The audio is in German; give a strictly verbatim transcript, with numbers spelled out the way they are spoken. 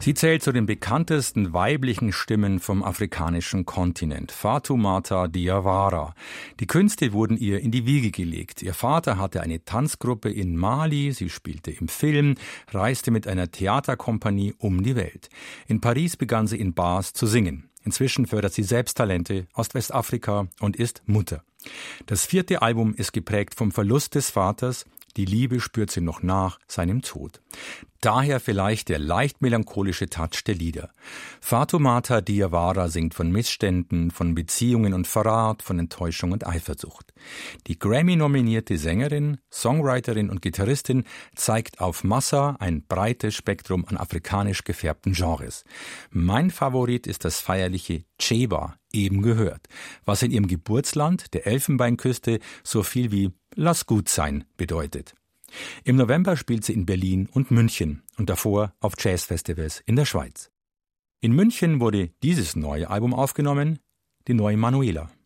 Sie zählt zu den bekanntesten weiblichen Stimmen vom afrikanischen Kontinent, Fatoumata Diawara. Die Künste wurden ihr in die Wiege gelegt. Ihr Vater hatte eine Tanzgruppe in Mali, sie spielte im Film, reiste mit einer Theaterkompanie um die Welt. In Paris begann sie in Bars zu singen. Inzwischen fördert sie selbst Talente aus Westafrika und ist Mutter. Das vierte Album ist geprägt vom Verlust des Vaters. Die Liebe spürt sie noch nach seinem Tod. Daher vielleicht der leicht melancholische Touch der Lieder. Fatoumata Diawara singt von Missständen, von Beziehungen und Verrat, von Enttäuschung und Eifersucht. Die Grammy-nominierte Sängerin, Songwriterin und Gitarristin zeigt auf Massa ein breites Spektrum an afrikanisch gefärbten Genres. Mein Favorit ist das feierliche Cheba, eben gehört, was in ihrem Geburtsland, der Elfenbeinküste, so viel wie Lass gut sein bedeutet. Im November spielt sie in Berlin und München und davor auf Jazzfestivals in der Schweiz. In München wurde dieses neue Album aufgenommen, die neue Manuela.